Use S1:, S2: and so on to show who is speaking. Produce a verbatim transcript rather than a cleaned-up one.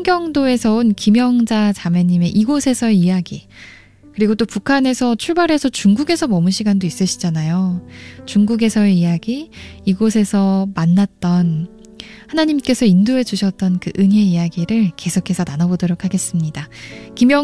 S1: 함경도에서 온 김영자 자매님의 이곳에서의 이야기, 그리고 또 북한에서 출발해서 중국에서 머문 시간도 있으시잖아요. 중국에서의 이야기, 이곳에서 만났던 하나님께서 인도해 주셨던 그 은혜의 이야기를 계속해서 나눠보도록 하겠습니다. 김영